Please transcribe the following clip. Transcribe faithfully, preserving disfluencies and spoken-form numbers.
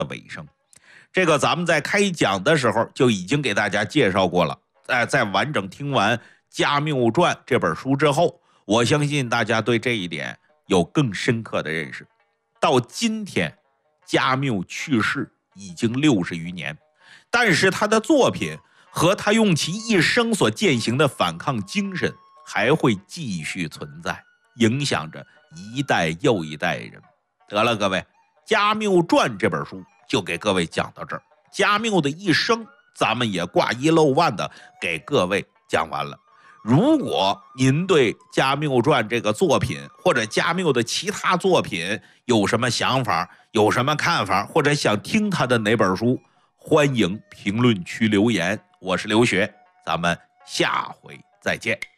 尾声。这个咱们在开讲的时候就已经给大家介绍过了。在在完整听完《家谬传》这本书之后，我相信大家对这一点有更深刻的认识。到今天，家谬去世已经六十余年，但是他的作品和他用其一生所践行的反抗精神还会继续存在，影响着一代又一代人。得了，各位，《家谬传》这本书就给各位讲到这儿，家谬的一生咱们也挂一漏万的给各位讲完了。如果您对《家谬传》这个作品或者家谬的其他作品有什么想法，有什么看法，或者想听他的哪本书，欢迎评论区留言。我是刘学，咱们下回再见。